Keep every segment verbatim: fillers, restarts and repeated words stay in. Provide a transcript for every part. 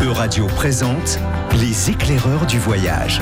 Euradio présente Les éclaireurs du voyage.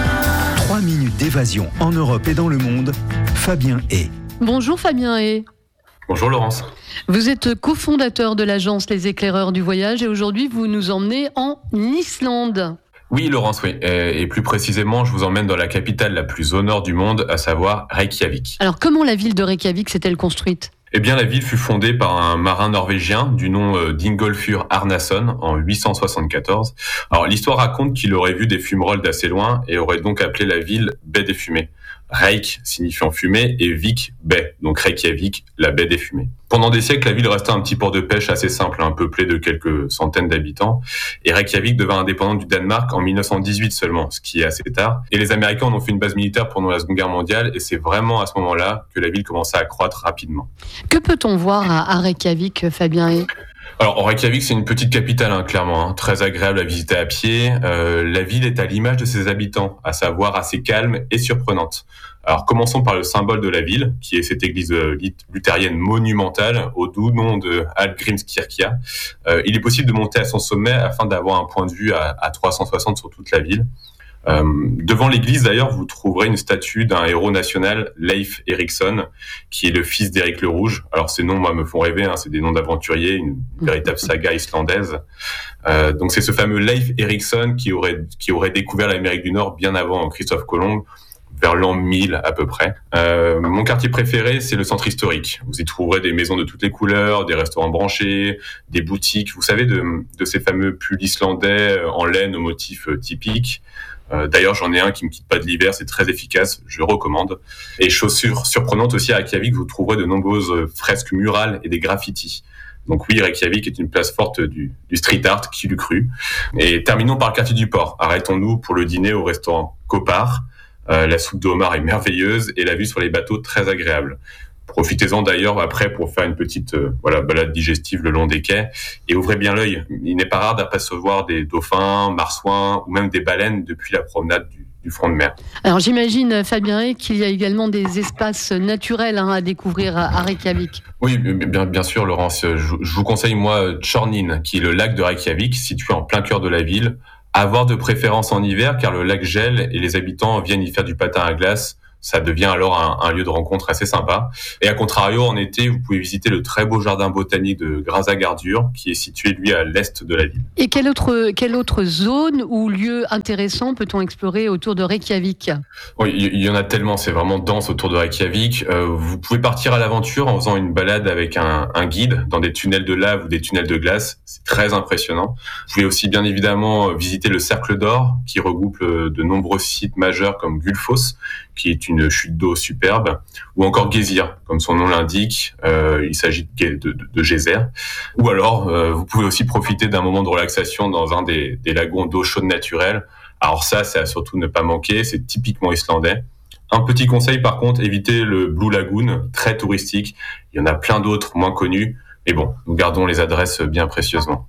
Trois minutes d'évasion en Europe et dans le monde. Fabien Hay. Bonjour Fabien Hay. Bonjour Laurence. Vous êtes cofondateur de l'agence Les éclaireurs du voyage et aujourd'hui vous nous emmenez en Islande. Oui Laurence, oui. Et plus précisément, je vous emmène dans la capitale la plus au nord du monde, à savoir Reykjavik. Alors comment la ville de Reykjavik s'est-elle construite ? Eh bien, la ville fut fondée par un marin norvégien du nom d'Ingolfur Arnason en huit cent soixante-quatorze. Alors, l'histoire raconte qu'il aurait vu des fumerolles d'assez loin et aurait donc appelé la ville baie des fumées. Reik signifiant fumée et Vik, baie, donc Reykjavik, la baie des fumées. Pendant des siècles, la ville resta un petit port de pêche assez simple, hein, peuplé de quelques centaines d'habitants. Et Reykjavik devint indépendante du Danemark en mille neuf cent dix-huit seulement, ce qui est assez tard. Et les Américains en ont fait une base militaire pendant la Seconde Guerre mondiale, et c'est vraiment à ce moment-là que la ville commença à croître rapidement. Que peut-on voir à, à Reykjavik, Fabien Hay ? Alors, Reykjavik, c'est une petite capitale, hein, clairement, hein, très agréable à visiter à pied. Euh, la ville est à l'image de ses habitants, à savoir assez calme et surprenante. Alors, commençons par le symbole de la ville, qui est cette église euh, luthérienne monumentale, au doux nom de Hallgrímskirkja. Euh, il est possible de monter à son sommet afin d'avoir un point de vue à, à trois cent soixante sur toute la ville. Euh, devant l'église, d'ailleurs, vous trouverez une statue d'un héros national, Leif Erikson, qui est le fils d'Éric le Rouge. Alors, ces noms, moi, me font rêver, hein, c'est des noms d'aventuriers, une, une véritable saga islandaise. Euh, donc, c'est ce fameux Leif Erikson qui aurait, qui aurait découvert l'Amérique du Nord bien avant Christophe Colomb, vers l'an mille à peu près. Euh, mon quartier préféré, c'est le centre historique. Vous y trouverez des maisons de toutes les couleurs, des restaurants branchés, des boutiques, vous savez, de, de ces fameux pulls islandais en laine aux motifs typiques. Euh, d'ailleurs, j'en ai un qui me quitte pas de l'hiver, c'est très efficace, je recommande. Et chaussures surprenantes aussi à Reykjavik, vous trouverez de nombreuses fresques murales et des graffitis. Donc oui, Reykjavik est une place forte du, du street art, qui l'eût cru. Et terminons par le quartier du port. Arrêtons-nous pour le dîner au restaurant Kopar. Euh, la soupe de homard est merveilleuse et la vue sur les bateaux très agréable. Profitez-en d'ailleurs après pour faire une petite euh, voilà balade digestive le long des quais et ouvrez bien l'œil. Il n'est pas rare d'apercevoir des dauphins, marsouins ou même des baleines depuis la promenade du, du front de mer. Alors j'imagine, Fabien Hay, qu'il y a également des espaces naturels hein, à découvrir à, à Reykjavik. Oui, bien, bien sûr, Laurence. Je, je vous conseille moi Tjornin, qui est le lac de Reykjavik, situé en plein cœur de la ville. À voir de préférence en hiver, car le lac gèle et les habitants viennent y faire du patin à glace. Ça devient alors un, un lieu de rencontre assez sympa. Et à contrario, en été, vous pouvez visiter le très beau jardin botanique de Grasagardur, qui est situé, lui, à l'est de la ville. Et quelle autre, quelle autre zone ou lieu intéressant peut-on explorer autour de Reykjavik ? Oui, il y en a tellement, c'est vraiment dense autour de Reykjavik. Euh, vous pouvez partir à l'aventure en faisant une balade avec un, un guide dans des tunnels de lave ou des tunnels de glace. C'est très impressionnant. Vous pouvez aussi, bien évidemment, visiter le Cercle d'Or, qui regroupe de nombreux sites majeurs comme Gullfoss, qui est une chute d'eau superbe, ou encore Geysir, comme son nom l'indique, euh, il s'agit de, de, de geyser. Ou alors, euh, vous pouvez aussi profiter d'un moment de relaxation dans un des, des lagons d'eau chaude naturelle. Alors ça, c'est à surtout ne pas manquer, c'est typiquement islandais. Un petit conseil par contre, évitez le Blue Lagoon, très touristique. Il y en a plein d'autres moins connus, mais bon, nous gardons les adresses bien précieusement.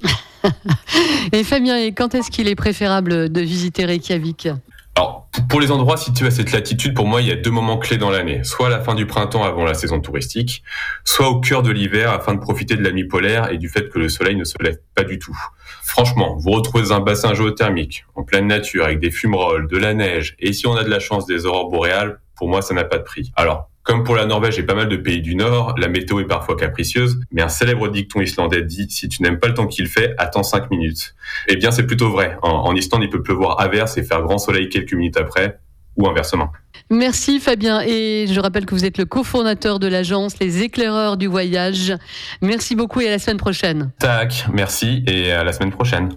Et Fabien, quand est-ce qu'il est préférable de visiter Reykjavik ? Alors, pour les endroits situés à cette latitude, pour moi, il y a deux moments clés dans l'année. Soit à la fin du printemps avant la saison touristique, soit au cœur de l'hiver afin de profiter de la nuit polaire et du fait que le soleil ne se lève pas du tout. Franchement, vous retrouvez dans un bassin géothermique, en pleine nature, avec des fumerolles, de la neige, et si on a de la chance des aurores boréales, pour moi, ça n'a pas de prix. Alors, comme pour la Norvège et pas mal de pays du Nord, la météo est parfois capricieuse, mais un célèbre dicton islandais dit « Si tu n'aimes pas le temps qu'il fait, attends cinq minutes ». Eh bien, c'est plutôt vrai. En, en Islande, il peut pleuvoir à verse et faire grand soleil quelques minutes après, ou inversement. Merci Fabien, et je rappelle que vous êtes le cofondateur de l'agence Les éclaireurs du voyage. Merci beaucoup et à la semaine prochaine. Tac, merci et à la semaine prochaine.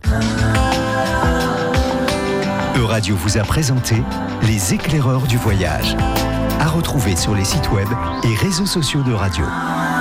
Euradio vous a présenté Les éclaireurs du voyage. À retrouver sur les sites web et réseaux sociaux de Radio.